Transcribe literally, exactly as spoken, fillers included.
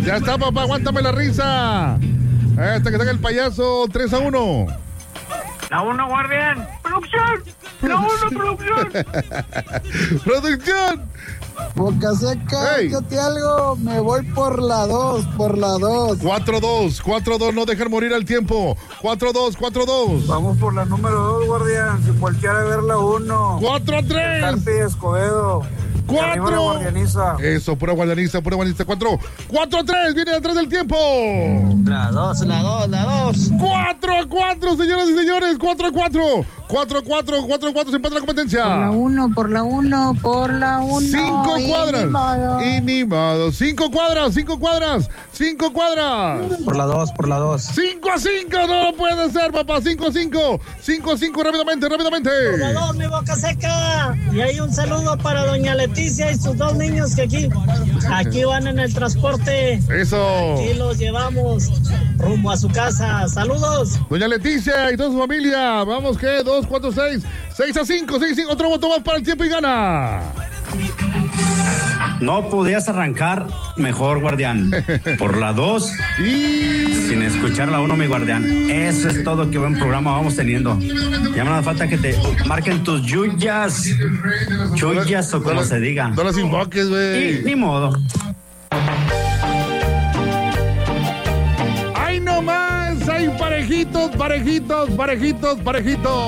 Ya está, papá, aguántame la risa. Hasta que tenga el payaso. tres a uno. La uno, guardián. Producción. La uno, producción. Producción. Boca seca, Hey. échate algo. Me voy por la dos, por la dos. cuatro dos, cuatro dos, no dejar morir al tiempo. cuatro dos, cuatro dos. Vamos por la número dos, guardián. Si cualquiera ver la uno. cuatro tres. Carpi Escobedo. Arriba la cuatro. guardianiza. Eso, pura guardianiza, pura guardianiza. cuatro. cuatro tres, viene atrás del tiempo. La dos, la dos, la dos. cuatro a cuatro, señoras y señores. cuatro a cuatro. cuatro a cuatro, cuatro a cuatro, se empata la competencia. Por la uno, por la uno, por la uno. Cinco y cuadras. ni modo. Y ni modo. Cinco cuadras, cinco cuadras, cinco cuadras. Por la dos, por la dos. Cinco a cinco, no lo puede ser, papá. Cinco a cinco. Cinco a cinco, rápidamente, rápidamente. Dos, mi boca seca. Y hay un saludo para doña Leticia y sus dos niños que aquí, aquí van en el transporte. Eso. Y los llevamos rumbo a su casa. Saludos. Doña Leticia y toda su familia. Vamos, ¿qué? Dos, cuatro, seis. Seis a cinco, seis a cinco. Otro voto más para el tiempo y gana. No podías arrancar mejor, guardián. Por la dos, Y... sin escuchar la uno, mi guardián. Eso es todo, que buen programa vamos teniendo. Ya no hace falta que te marquen tus yuyas. Chuyas o como se diga. No las invoques, Y güey. ni modo. ¡Ay, no más! ¡Hay parejitos, parejitos, parejitos, parejitos!